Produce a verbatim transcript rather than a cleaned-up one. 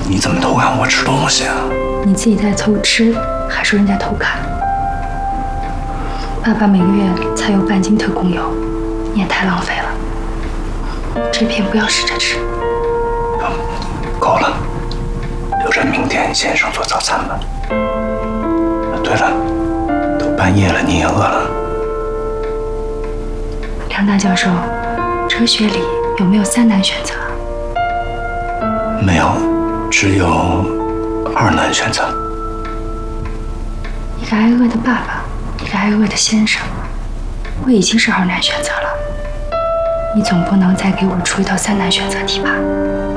你怎么偷看我吃东西啊？ 你自己在偷吃，还说人家偷看？爸爸每个月才有半斤特供油，你也太浪费了。这片不要试着吃。 嗯，够了，留着明天先生做早餐吧。对了，都半夜了，你也饿了？ 梁大教授，哲学里有没有三难选择？ 没有，只有二难选择。 一个挨饿的爸爸，一个挨饿的先生，我已经是二难选择了。你总不能再给我出一道三难选择题吧？